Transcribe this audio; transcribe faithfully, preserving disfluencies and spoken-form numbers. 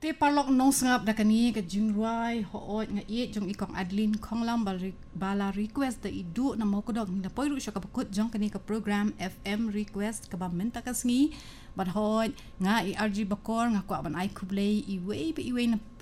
Ti parlok nong sngap da kani ka jingruai hoot nga it jong ikong adlin konglam bala request da idu na mo kodog na poiru siya kapakut jong kani ka program F M request ka ba menta kasngi but hoot nga i R G bakor nga kwa ban ay kublay iway pa iway na